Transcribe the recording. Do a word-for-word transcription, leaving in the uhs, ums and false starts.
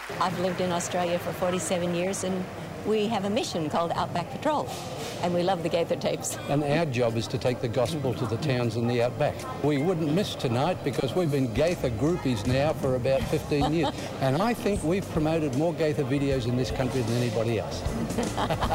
I've lived in Australia for forty-seven years, and we have a mission called Outback Patrol, and we love the Gaither tapes. And our job is to take the gospel to the towns in the outback. We wouldn't miss tonight because we've been Gaither groupies now for about fifteen years, and I think we've promoted more Gaither videos in this country than anybody else.